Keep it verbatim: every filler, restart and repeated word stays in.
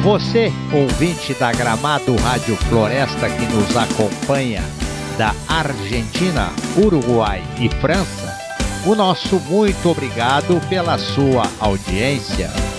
Você, ouvinte da Gramado Rádio Floresta que nos acompanha da Argentina, Uruguai e França, o nosso muito obrigado pela sua audiência.